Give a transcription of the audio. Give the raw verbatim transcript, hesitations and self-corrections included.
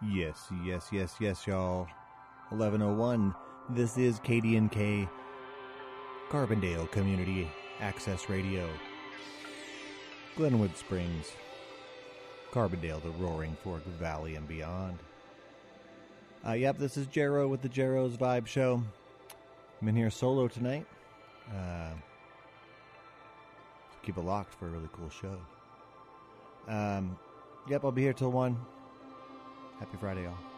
Yes, yes, yes, yes, y'all. eleven oh one. This is K D N K, Carbondale Community Access Radio. Glenwood Springs, Carbondale, the Roaring Fork Valley, and beyond. Uh, yep, this is Jero with the Jero's Vibe Show. I'm in here solo tonight. Uh, keep it locked for a really cool show. Um, yep, I'll be here till one. Happy Friday, y'all.